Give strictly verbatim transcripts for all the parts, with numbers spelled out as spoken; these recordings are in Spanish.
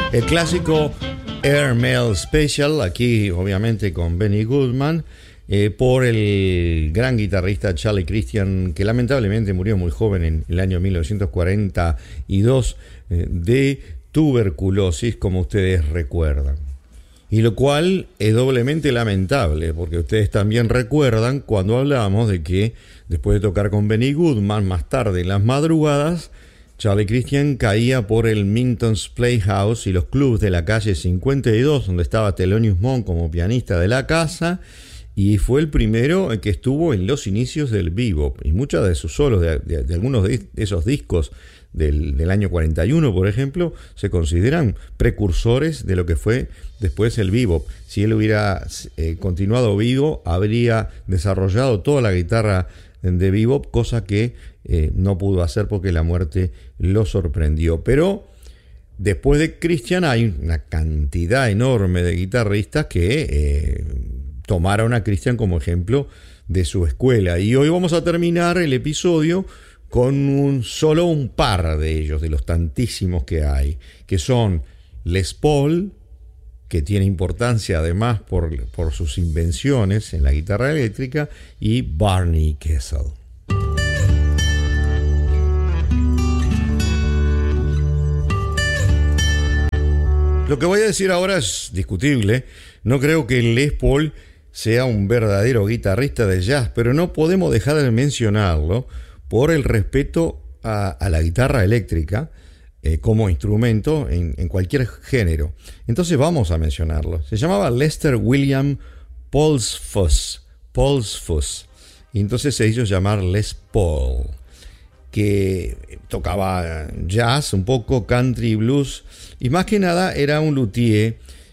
El clásico Airmail Special, aquí obviamente con Benny Goodman, eh, por el gran guitarrista Charlie Christian, que lamentablemente murió muy joven en el año mil novecientos cuarenta y dos eh, de tuberculosis, como ustedes recuerdan. Y lo cual es doblemente lamentable, porque ustedes también recuerdan cuando hablamos de que después de tocar con Benny Goodman, más tarde en las madrugadas, Charlie Christian caía por el Minton's Playhouse y los clubs de la calle cincuenta y dos, donde estaba Thelonious Monk como pianista de la casa, y fue el primero que estuvo en los inicios del bebop. Y muchos de sus solos, de, de, de algunos de esos discos del, del año cuarenta y uno, por ejemplo, se consideran precursores de lo que fue después el bebop. Si él hubiera eh, continuado vivo, habría desarrollado toda la guitarra de bebop, cosa que eh, no pudo hacer porque la muerte lo sorprendió. Pero después de Christian hay una cantidad enorme de guitarristas que eh, tomaron a Christian como ejemplo de su escuela, y hoy vamos a terminar el episodio con un, solo un par de ellos, de los tantísimos que hay, que son Les Paul, que tiene importancia además por, por sus invenciones en la guitarra eléctrica, y Barney Kessel. Lo que voy a decir ahora es discutible. No creo que Les Paul sea un verdadero guitarrista de jazz, pero no podemos dejar de mencionarlo por el respeto a, a la guitarra eléctrica eh, como instrumento en, en cualquier género. Entonces vamos a mencionarlo. Se llamaba Lester William Polsfuss, Polsfuss, y entonces se hizo llamar Les Paul, que tocaba jazz, un poco country, blues, y más que nada era un luthier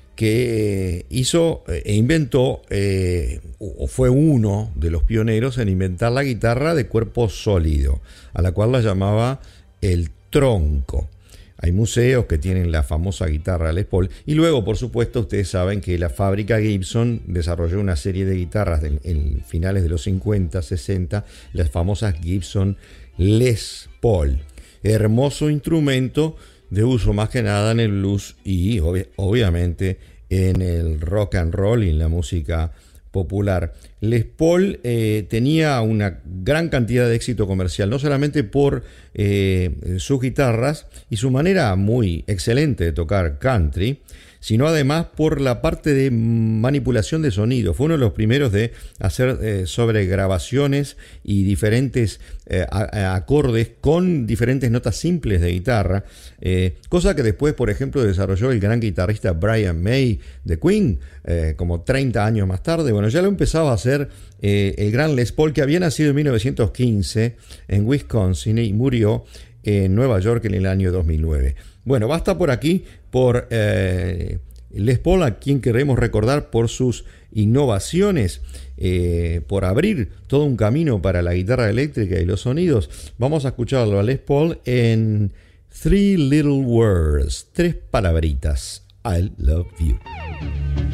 que hizo e inventó, eh, o fue uno de los pioneros en inventar la guitarra de cuerpo sólido, a la cual la llamaba el tronco. Hay museos que tienen la famosa guitarra Les Paul, y luego, por supuesto, ustedes saben que la fábrica Gibson desarrolló una serie de guitarras en, en finales de los cincuenta, sesenta, las famosas Gibson Les Paul. Hermoso instrumento de uso más que nada en el blues y ob- obviamente en el rock and roll y en la música popular. Les Paul eh, tenía una gran cantidad de éxito comercial, no solamente por eh, sus guitarras y su manera muy excelente de tocar country, sino además por la parte de manipulación de sonido. Fue uno de los primeros de hacer eh, sobregrabaciones y diferentes eh, a, a acordes con diferentes notas simples de guitarra, eh, cosa que después, por ejemplo, desarrolló el gran guitarrista Brian May de Queen, eh, como treinta años más tarde. Bueno, ya lo empezaba a hacer eh, el gran Les Paul, que había nacido en mil novecientos quince en Wisconsin y murió en Nueva York en el año dos mil nueve. Bueno, basta por aquí por eh, Les Paul, a quien queremos recordar por sus innovaciones, eh, por abrir todo un camino para la guitarra eléctrica y los sonidos. Vamos a escucharlo a Les Paul en Three Little Words, tres palabritas. I love you.